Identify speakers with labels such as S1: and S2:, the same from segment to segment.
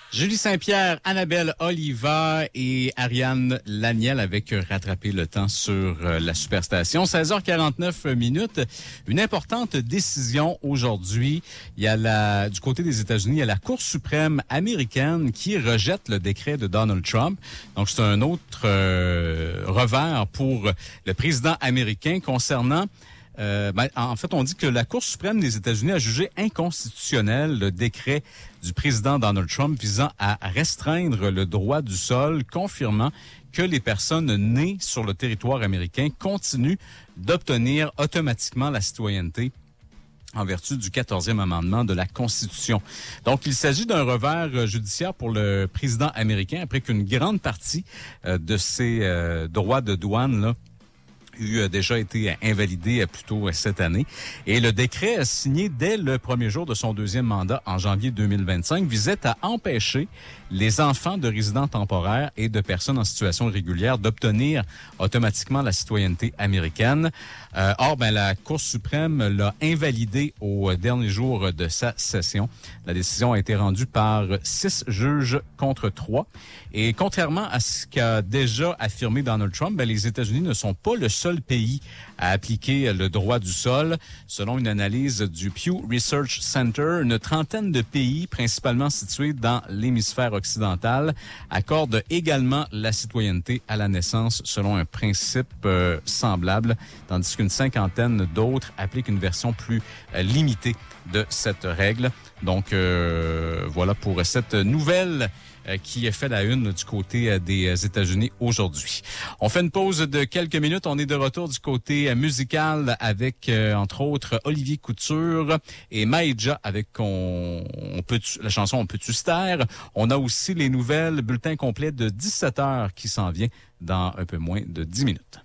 S1: Julie Saint-Pierre, Annabelle Oliva et Ariane Laniel avec Rattraper le temps sur la Superstation. 16h49 minutes. Une importante décision aujourd'hui. Il y a du côté des États-Unis, il y a la Cour suprême américaine qui rejette le décret de Donald Trump. Donc, c'est un autre revers pour le président américain concernant en fait, on dit que la Cour suprême des États-Unis a jugé inconstitutionnel le décret du président Donald Trump visant à restreindre le droit du sol, confirmant que les personnes nées sur le territoire américain continuent d'obtenir automatiquement la citoyenneté en vertu du 14e amendement de la Constitution. Donc, il s'agit d'un revers judiciaire pour le président américain après qu'une grande partie de ses droits de douane là, a déjà été invalidé plus tôt cette année. Et le décret signé dès le premier jour de son deuxième mandat en janvier 2025 visait à empêcher les enfants de résidents temporaires et de personnes en situation régulière d'obtenir automatiquement la citoyenneté américaine. Or, la Cour suprême l'a invalidé au dernier jour de sa session. La décision a été rendue par 6 juges contre 3. Et contrairement à ce qu'a déjà affirmé Donald Trump, les États-Unis ne sont pas le seul pays à appliquer le droit du sol. Selon une analyse du Pew Research Center, une trentaine de pays, principalement situés dans l'hémisphère occidental, accordent également la citoyenneté à la naissance selon un principe semblable, tandis qu'une cinquantaine d'autres appliquent une version plus limitée de cette règle. Donc, voilà pour cette nouvelle qui est fait la une du côté des États-Unis aujourd'hui. On fait une pause de quelques minutes. On est de retour du côté musical avec, entre autres, Olivier Couture et Maïdja avec la chanson « On peut-tu se taire ». On a aussi les nouvelles bulletins complets de 17h qui s'en vient dans un peu moins de 10 minutes.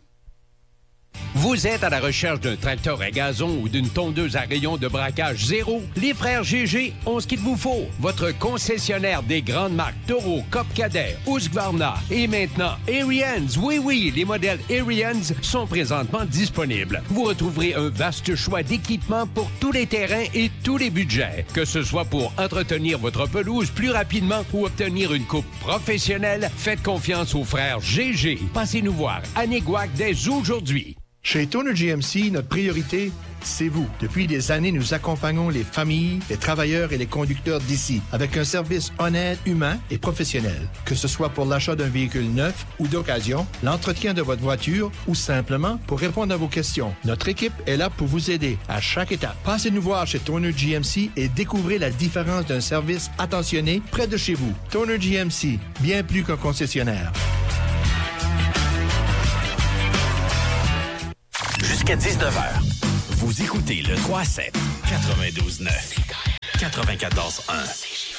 S2: Vous êtes à la recherche d'un tracteur à gazon ou d'une tondeuse à rayons de braquage zéro? Les frères GG ont ce qu'il vous faut. Votre concessionnaire des grandes marques Toro, Cop Cadet, Husqvarna et maintenant Ariens. Oui, les modèles Ariens sont présentement disponibles. Vous retrouverez un vaste choix d'équipements pour tous les terrains et tous les budgets. Que ce soit pour entretenir votre pelouse plus rapidement ou obtenir une coupe professionnelle, faites confiance aux frères GG. Passez nous voir à Néguac dès aujourd'hui.
S3: Chez Toner GMC, notre priorité, c'est vous. Depuis des années, nous accompagnons les familles, les travailleurs et les conducteurs d'ici avec un service honnête, humain et professionnel. Que ce soit pour l'achat d'un véhicule neuf ou d'occasion, l'entretien de votre voiture ou simplement pour répondre à vos questions. Notre équipe est là pour vous aider à chaque étape. Passez nous voir chez Toner GMC et découvrez la différence d'un service attentionné près de chez vous. Toner GMC, bien plus qu'un concessionnaire.
S4: Jusqu'à 19h, vous écoutez le 3-7, 92-9, 94-1.